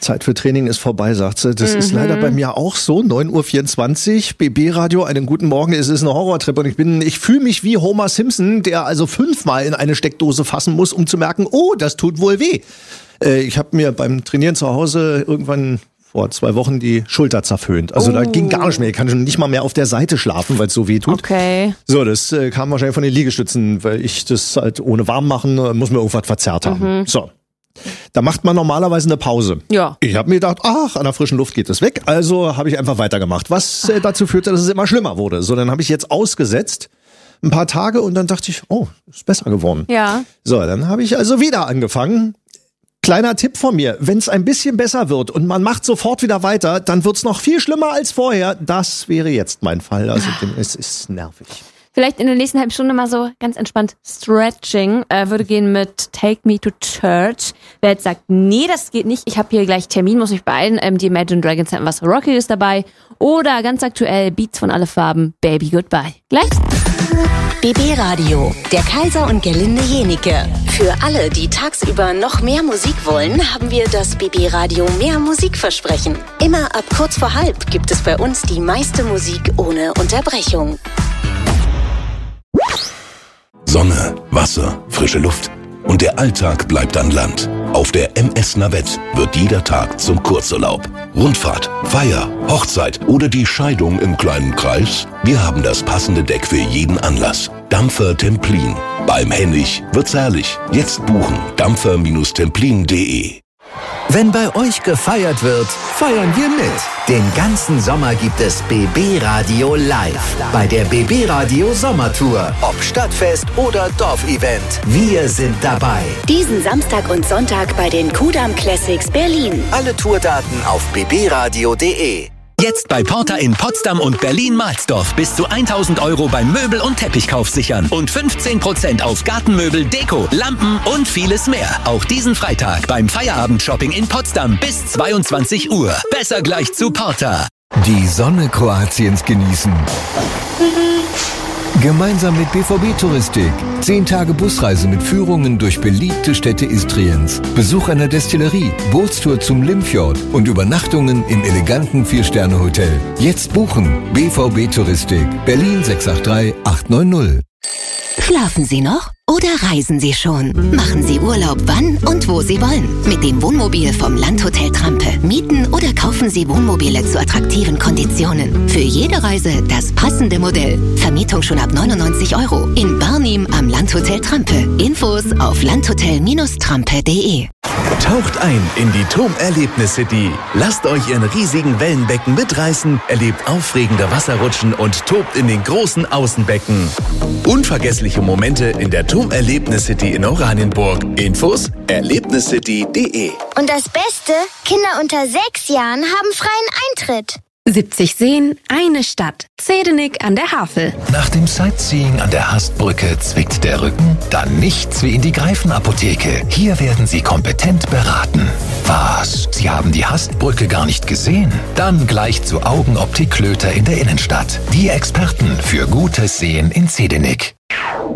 Zeit für Training ist vorbei, sagt sie. Das ist leider bei mir auch so. 9:24 Uhr, BB-Radio, einen guten Morgen. Es ist ein Horrortrip und ich fühle mich wie Homer Simpson, der also 5-mal in eine Steckdose fassen muss, um zu merken, oh, das tut wohl weh. Ich habe mir beim Trainieren zu Hause irgendwann vor 2 Wochen die Schulter zerföhnt. Also da ging gar nicht mehr. Ich kann schon nicht mal mehr auf der Seite schlafen, weil es so weh tut. Okay. So, das kam wahrscheinlich von den Liegestützen, weil ich das halt ohne warm machen, muss mir irgendwas verzerrt haben. So. Da macht man normalerweise eine Pause. Ja. Ich habe mir gedacht, an der frischen Luft geht es weg. Also habe ich einfach weitergemacht. Was dazu führte, dass es immer schlimmer wurde. So, dann habe ich jetzt ausgesetzt. Ein paar Tage und dann dachte ich, ist besser geworden. Ja. So, dann habe ich also wieder angefangen. Kleiner Tipp von mir, wenn es ein bisschen besser wird und man macht sofort wieder weiter, dann wird's noch viel schlimmer als vorher. Das wäre jetzt mein Fall. Also es ist nervig. Vielleicht in der nächsten halben Stunde mal so ganz entspannt Stretching. Würde gehen mit Take Me to Church. Wer jetzt sagt, nee, das geht nicht, ich habe hier gleich Termin, muss mich beeilen. Die Imagine Dragons hatten was Rockiges dabei. Oder ganz aktuell Beats von Alle Farben, Baby Goodbye. Gleich. BB Radio, der Kaiser und Gerlinde Jenike. Für alle, die tagsüber noch mehr Musik wollen, haben wir das BB Radio Mehr Musikversprechen. Immer ab kurz vor halb gibt es bei uns die meiste Musik ohne Unterbrechung. Sonne, Wasser, frische Luft und der Alltag bleibt an Land. Auf der MS Navette wird jeder Tag zum Kurzurlaub. Rundfahrt, Feier, Hochzeit oder die Scheidung im kleinen Kreis? Wir haben das passende Deck für jeden Anlass. Dampfer Templin. Beim Hennig wird's herrlich. Jetzt buchen. dampfer-templin.de. Wenn bei euch gefeiert wird, feiern wir mit. Den ganzen Sommer gibt es BB Radio live bei der BB Radio Sommertour. Ob Stadtfest oder Dorfevent, wir sind dabei. Diesen Samstag und Sonntag bei den Kudamm Classics Berlin. Alle Tourdaten auf bbradio.de. Jetzt bei Porta in Potsdam und Berlin-Mahlsdorf bis zu 1.000 € beim Möbel- und Teppichkauf sichern und 15% auf Gartenmöbel, Deko, Lampen und vieles mehr. Auch diesen Freitag beim Feierabend-Shopping in Potsdam bis 22 Uhr. Besser gleich zu Porta. Die Sonne Kroatiens genießen. Gemeinsam mit BVB Touristik. 10 Tage Busreise mit Führungen durch beliebte Städte Istriens. Besuch einer Destillerie, Bootstour zum Limfjord und Übernachtungen im eleganten 4-Sterne-Hotel. Jetzt buchen. BVB Touristik. Berlin 683 890. Schlafen Sie noch oder reisen Sie schon? Machen Sie Urlaub wann und wo Sie wollen. Mit dem Wohnmobil vom Landhotel Trampe. Mieten oder kaufen Sie Wohnmobile zu attraktiven Konditionen. Für jede Reise das passende Modell. Vermietung schon ab 99 € in Barnim am Landhotel Trampe. Infos auf landhotel-trampe.de. Taucht ein in die TUM-Erlebnis-City. Lasst euch in riesigen Wellenbecken mitreißen, erlebt aufregende Wasserrutschen und tobt in den großen Außenbecken. Unvergessliche Momente in der TUM-Erlebnis-City in Oranienburg. Infos erlebniscity.de. Und das Beste, Kinder unter 6 Jahren haben freien Eintritt. 70 Seen, eine Stadt. Zedenik an der Havel. Nach dem Sightseeing an der Hastbrücke zwickt der Rücken? Dann nichts wie in die Greifenapotheke. Hier werden Sie kompetent beraten. Was? Sie haben die Hastbrücke gar nicht gesehen? Dann gleich zu Augenoptik Klöter in der Innenstadt. Die Experten für gutes Sehen in Zedenik.